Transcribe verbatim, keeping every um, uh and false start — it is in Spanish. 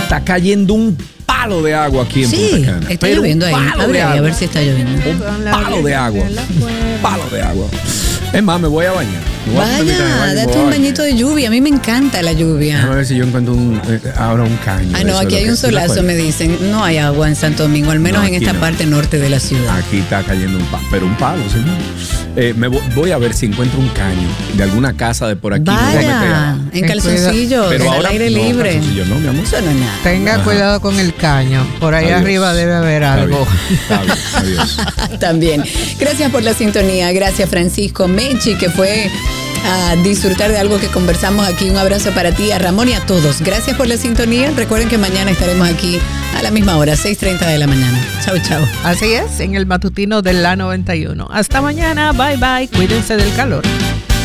Está cayendo un palo de agua aquí en Sí, Punta Cana. está Pero lloviendo un ahí. palo Abre de ahí, a agua. ver si está lloviendo. Un palo de agua. Un palo de agua. Es más, me voy a bañar. Me voy a permitir que me Vaya, bañe, me date voy a un bañar. bañito de lluvia. A mí me encanta la lluvia. Déjame ver si yo encuentro un, eh, ahora un caño. Ah, de no, eso aquí de hay lo un que- ¿tú te solazo, acuerdas? me dicen. No hay agua en Santo Domingo, al menos No, en aquí esta no. parte norte de la ciudad. Aquí está cayendo un palo, pero un palo, señor. Eh, me voy, voy a ver si encuentro un caño de alguna casa de por aquí. Me voy a meter Vaya, abajo. en calzoncillos, Pero al ahora aire no, libre. calzoncillo no, mi amor. Eso no es nada. Tenga Ajá. cuidado con el caño. Por ahí Adiós. arriba debe haber Está algo. bien, está bien, adiós. También. Gracias por la sintonía. Gracias, Francisco Mechi, que fue a disfrutar de algo que conversamos aquí. Un abrazo para ti, a Ramón y a todos. Gracias por la sintonía. Recuerden que mañana estaremos aquí a la misma hora, seis treinta de la mañana. Chau, chau. Así es, en el matutino de la noventa y uno. Hasta mañana. Bye, bye. Cuídense del calor.